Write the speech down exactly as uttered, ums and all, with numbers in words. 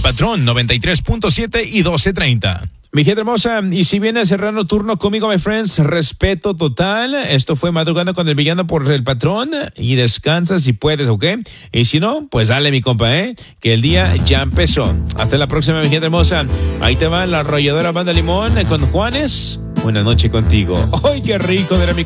Patrón noventa y tres punto siete y doce treinta. Mi gente hermosa, y si vienes cerrando turno conmigo, my friends, respeto total. Esto fue Madrugando con el Villano por el Patrón. Y descansa si puedes, ¿ok? Y si no, pues dale, mi compa, ¿eh? Que el día ya empezó. Hasta la próxima, mi gente hermosa. Ahí te va la arrolladora Banda Limón con Juanes. Buena noche contigo. ¡Ay, qué rico! De mi